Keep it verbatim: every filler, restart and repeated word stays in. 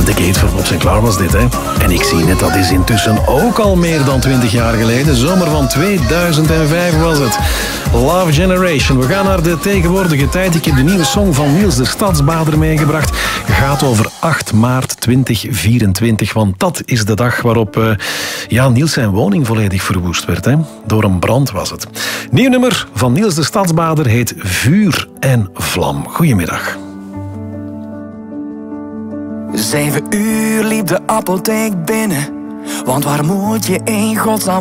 Gate van Bob Sinclair was dit, hè. En ik zie net, dat is intussen ook al meer dan twintig jaar geleden. Zomer van tweeduizend vijf was het. Love Generation. We gaan naar de tegenwoordige tijd. Ik heb de nieuwe song van Niels de Stadsbader meegebracht. Gaat over acht maart tweeduizend vierentwintig, want dat is de dag waarop uh, ja, Niels zijn woning volledig verwoest werd. Hè. Door een brand was het. Nieuw nummer van Niels de Stadsbader heet Vuur en Vlam. Goedemiddag. Zeven uur liep de apotheek binnen, want waar moet je in godsnaam